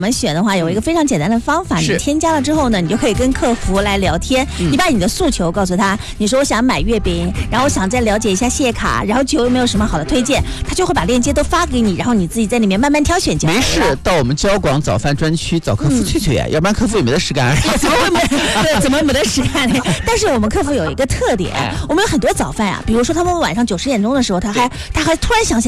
我们选的话有一个非常简单的方法，你添加了之后呢，你就可以跟客服来聊天，你把你的诉求告诉他，你说我想买月饼，然后我想再了解一下谢卡，然后有没有什么好的推荐，他就会把链接都发给你，然后你自己在里面慢慢挑选就好了。 没事，到我们交广早饭专区找客服催催呀，要不然客服也没得实干。 怎么没得实干呢？但是我们客服有一个特点，我们有很多早饭啊，比如说他们晚上9、10点钟的时候，他还突然想起